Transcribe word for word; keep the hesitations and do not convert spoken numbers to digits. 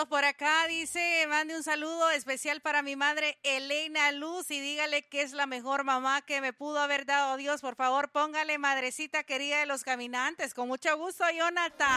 saludos por acá. Dice, mande un saludo especial para mi madre Elena Luz y dígale que es la mejor mamá que me pudo haber dado Dios. Por favor, póngale madrecita querida de los caminantes. Con mucho gusto, Jonathan.